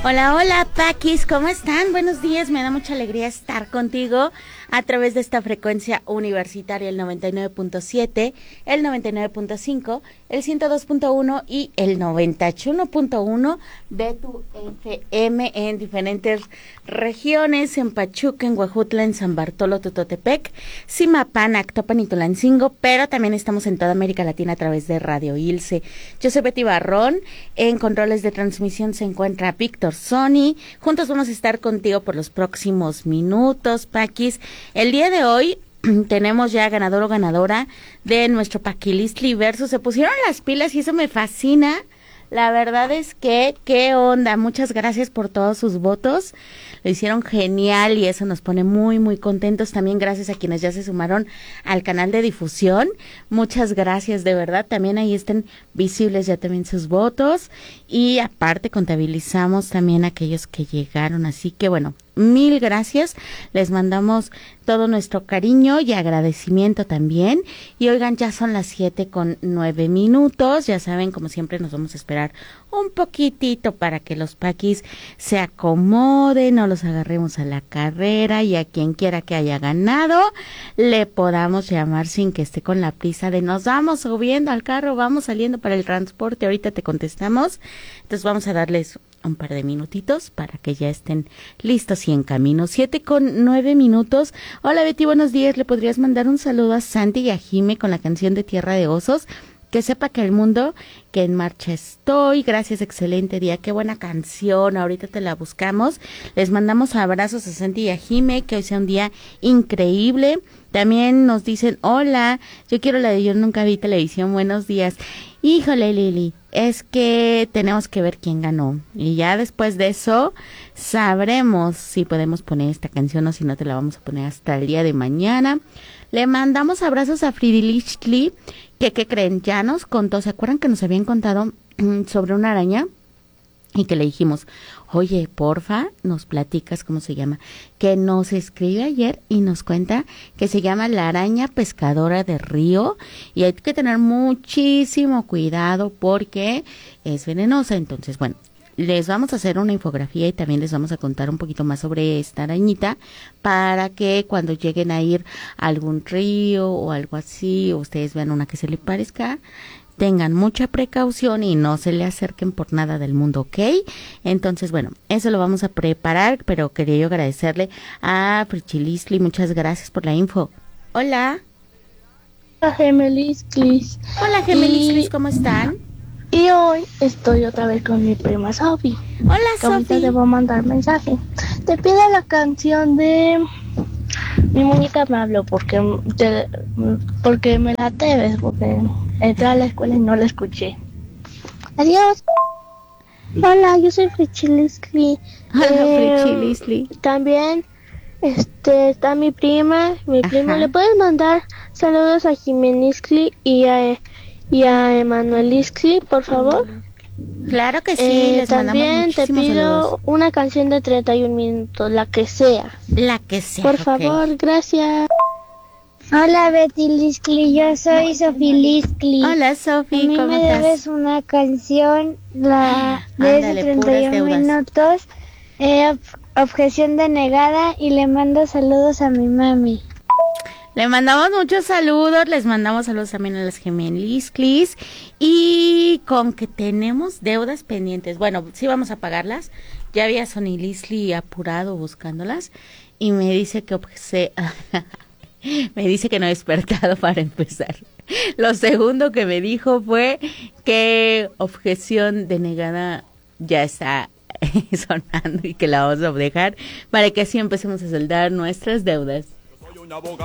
Hola, hola, Paquis, ¿cómo están? Buenos días, me da mucha alegría estar contigo a través de esta frecuencia universitaria, el 99.7, el 99.5, el 102.1 y el 91.1 de tu FM en diferentes regiones, en Pachuca, en Huejutla, en San Bartolo, Tototepec, Zimapán, Actopan y Tulancingo, pero también estamos en toda América Latina a través de Radio Ilse. Yo soy Betty Barrón, en controles de transmisión se encuentra Víctor Sony. Juntos vamos a estar contigo por los próximos minutos, Paquis. El día de hoy tenemos ya ganador o ganadora de nuestro Paquilistli versus. Se pusieron las pilas y eso me fascina. La verdad es que, ¿qué onda? Muchas gracias por todos sus votos. Lo hicieron genial y eso nos pone muy, muy contentos. También gracias a quienes ya se sumaron al canal de difusión. Muchas gracias, de verdad. También ahí estén visibles ya también sus votos. Y aparte contabilizamos también aquellos que llegaron. Así que bueno, mil gracias. Les mandamos todo nuestro cariño y agradecimiento también. Y oigan, ya son las 7:09. Ya saben, como siempre, nos vamos a esperar un poquitito para que los Paquis se acomoden, no los agarremos a la carrera y a quien quiera que haya ganado le podamos llamar sin que esté con la prisa de nos vamos subiendo al carro, vamos saliendo para el transporte, ahorita te contestamos. Entonces vamos a darles un par de minutitos para que ya estén listos y en camino. 7:09. Hola Betty, buenos días. ¿Le podrías mandar un saludo a Santi y a Jime con la canción de Tierra de Osos? Que sepa que el mundo, que en marcha estoy. Gracias, excelente día. Qué buena canción. Ahorita te la buscamos. Les mandamos abrazos a Santi y a Jime. Que hoy sea un día increíble. También nos dicen, hola, yo quiero la de Yo Nunca Vi Televisión. Buenos días. Híjole, Lili, es que tenemos que ver quién ganó. Y ya después de eso sabremos si podemos poner esta canción o si no te la vamos a poner hasta el día de mañana. Le mandamos abrazos a Fridilishli, que ¿qué creen? Ya nos contó, ¿se acuerdan que nos habían contado sobre una araña? Y que le dijimos, oye, porfa, nos platicas cómo se llama. Que nos escribe ayer y nos cuenta que se llama la araña pescadora de río. Y hay que tener muchísimo cuidado porque es venenosa. Entonces, bueno, les vamos a hacer una infografía y también les vamos a contar un poquito más sobre esta arañita para que cuando lleguen a ir a algún río o algo así, o ustedes vean una que se le parezca, tengan mucha precaución y no se le acerquen por nada del mundo, ¿ok? Entonces, bueno, eso lo vamos a preparar, pero quería yo agradecerle a Frichilisli, muchas gracias por la info. Hola. Hola, Gemelisclis. Hola, Gemelisclis, ¿cómo están? Y hoy estoy otra vez con mi prima Sofi. Hola, Sofi. Ahorita Sofi. te voy a mandar mensaje. Te pido la canción de Mi muñeca me habló porque me la debes, porque entré a la escuela y no la escuché. Adiós. Hola, yo soy Frichilisli. Hola, Frichilisli. También está mi prima. Ajá. ¿Le puedes mandar saludos a Jimeniscli y a Emanuel Iscli, por favor? Claro que sí, les mandamos también te pido saludos. una canción de 31 minutos, la que sea. La que sea, por okay. favor, gracias. Hola Betty Liscli, yo soy Sofi Liscli. Hola Sofi, ¿cómo me estás? debes una canción, la de Ándale, 31 minutos, objeción denegada, y le mando saludos a mi mami. Le mandamos muchos saludos, les mandamos saludos también a las Gemelisclis y con que tenemos deudas pendientes. Bueno, sí vamos a pagarlas. Ya había Sonny Lisli apurado buscándolas y me dice que me dice que no he despertado para empezar. Lo segundo que me dijo fue que objeción denegada ya está sonando y que la vamos a dejar para que así empecemos a saldar nuestras deudas.